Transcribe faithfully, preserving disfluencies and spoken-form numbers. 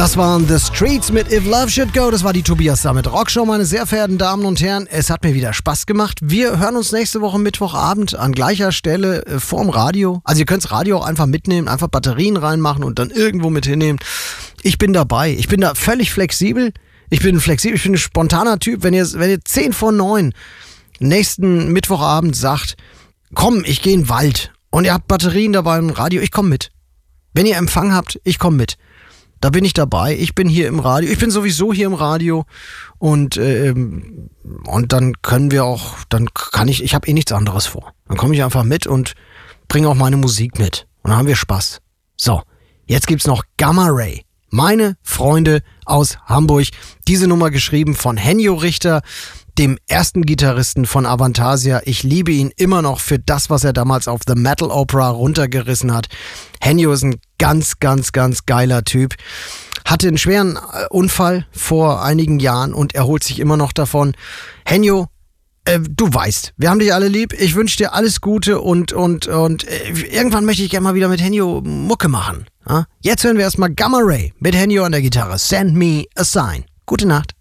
Das waren The Streets mit If Love Should Go. Das war die Tobias Sammet Rockshow, meine sehr verehrten Damen und Herren. Es hat mir wieder Spaß gemacht. Wir hören uns nächste Woche Mittwochabend an gleicher Stelle äh, vorm Radio. Also ihr könnt das Radio auch einfach mitnehmen, einfach Batterien reinmachen und dann irgendwo mit hinnehmen. Ich bin dabei. Ich bin da völlig flexibel. Ich bin flexibel, ich bin ein spontaner Typ. Wenn ihr, wenn ihr zehn vor neun nächsten Mittwochabend sagt, komm, ich gehe in den Wald und ihr habt Batterien dabei und Radio, ich komme mit. Wenn ihr Empfang habt, ich komme mit. Da bin ich dabei. Ich bin hier im Radio. Ich bin sowieso hier im Radio. Und, ähm, und dann können wir auch, dann kann ich, ich habe eh nichts anderes vor. Dann komme ich einfach mit und bringe auch meine Musik mit. Und dann haben wir Spaß. So, jetzt gibt's noch Gamma Ray. Meine Freunde aus Hamburg. Diese Nummer geschrieben von Henjo Richter, dem ersten Gitarristen von Avantasia. Ich liebe ihn immer noch für das, was er damals auf The Metal Opera runtergerissen hat. Henjo ist ein ganz, ganz, ganz geiler Typ. Hatte einen schweren Unfall vor einigen Jahren und erholt sich immer noch davon. Henjo, äh, du weißt, wir haben dich alle lieb. Ich wünsche dir alles Gute und, und, und äh, irgendwann möchte ich gerne mal wieder mit Henjo Mucke machen. Ja? Jetzt hören wir erstmal Gamma Ray mit Henjo an der Gitarre. Send me a sign. Gute Nacht.